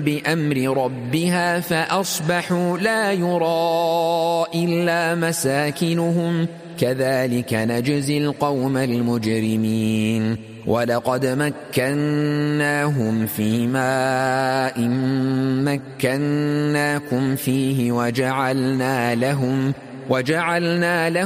بأمر ربها فأصبحوا لا يرى إلا مساكنهم كذلك نجزي القوم المجرمين ولقد مكناهم في ماء مكناكم فيه وجعلنا لهم